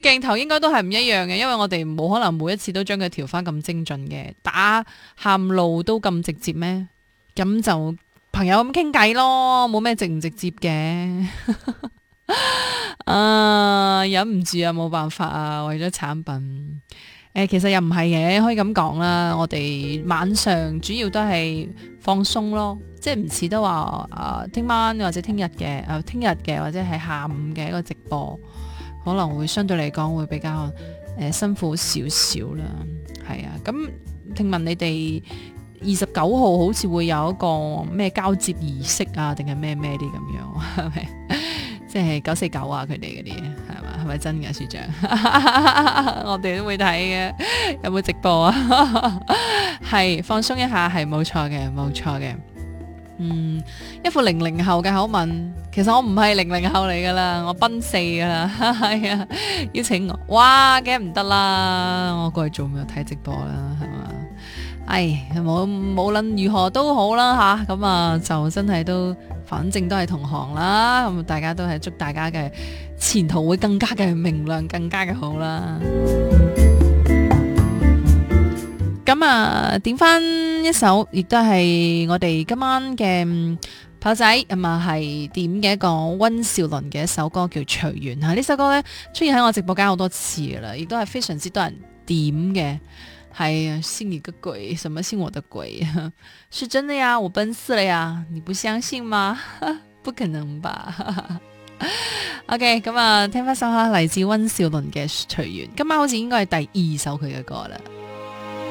鏡頭應該都係唔一樣嘅，因為我哋冇可能每一次都將佢調翻咁精準嘅，打喊路都咁直接咩？咁就朋友咁傾偈咯，冇咩直唔直接嘅。忍唔住啊，冇辦法啊，為咗產品。其實又唔係嘅，可以咁講啦。我哋晚上主要都係放鬆咯，即係唔似得話聽晚或者聽日嘅或者係下午嘅一個直播，可能會相對嚟講會比較辛苦少少啦。係啊，咁聽聞你哋29號好似會有一個咩交接儀式啊，定係咩啲咁樣，係咪？即係949啊，佢哋嗰啲係嘛？係咪真㗎，處長？我哋都會睇嘅，有冇直播啊？係放鬆一下，係冇錯嘅。一副00後嘅口吻，其實我唔係00後嚟噶啦，我奔4噶啦，係啊，邀請我，哇，梗係唔得啦，我過去做咩睇直播啦，係嘛？無論如何都好啦吓，咁啊就真係都，反正都係同行啦，咁大家都係祝大家嘅前途會更加嘅明亮，更加嘅好啦。咁啊，點翻一首，亦都係我哋今晚嘅炮仔咁啊，係點嘅一個溫兆倫嘅一首歌叫《隨緣》吓，呢首歌呢，出現喺我直播間好多次啦，亦都係非常之多人點嘅。係啊，信你個鬼，什麼信我的鬼？是真的呀，我奔4了呀，你不相信嗎？不可能吧？OK， 咁啊，聽翻首嚟自溫兆倫嘅《隨緣》，今晚好似應該係第2首佢嘅歌啦。